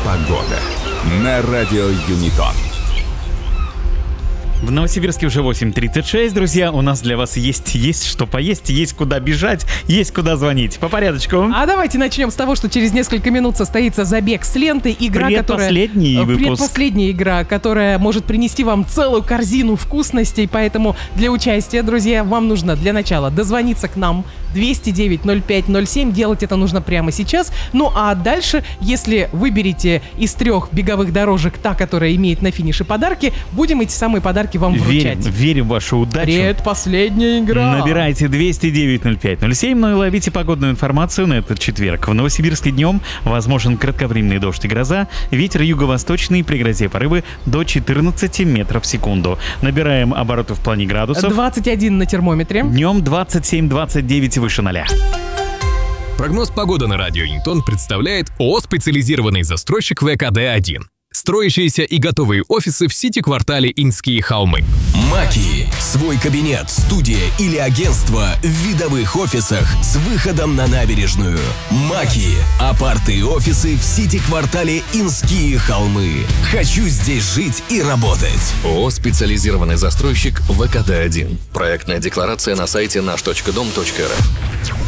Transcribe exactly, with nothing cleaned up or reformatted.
Погода на радио Юнитон. В Новосибирске уже восемь тридцать шесть, друзья. У нас для вас есть, есть что поесть, есть куда бежать, есть куда звонить. По порядочку. А давайте начнем с того, что через несколько минут состоится забег с лентой. Игра, Предпоследний которая... выпуск. Предпоследняя игра, которая может принести вам целую корзину вкусностей. Поэтому для участия, друзья, вам нужно для начала дозвониться к нам двести девять ноль пять ноль семь. Делать это нужно прямо сейчас. Ну а дальше, если выберете из трех беговых дорожек та, которая имеет на финише подарки, будем эти самые подарки вам вручать. Верим, верим в вашу удачу. Предпоследняя игра. Набирайте двести девять ноль пять ноль семь, ну и ловите погодную информацию на этот четверг. В Новосибирске днем возможен кратковременный дождь и гроза. Ветер юго-восточный, при грозе порывы до четырнадцати метров в секунду. Набираем обороты в плане градусов. двадцать один на термометре. Днем двадцать семь двадцать девять выше ноля. Прогноз погоды на радио Юнитон представляет ООО «Специализированный застройщик вэ ка дэ один». Строящиеся и готовые офисы в сити-квартале Инские холмы. Маки. Свой кабинет, студия или агентство в видовых офисах с выходом на набережную. Маки. Апарты и офисы в сити-квартале Инские холмы. Хочу здесь жить и работать. ООО «Специализированный застройщик вэ ка дэ один». Проектная декларация на сайте наш точка дом точка эр эф.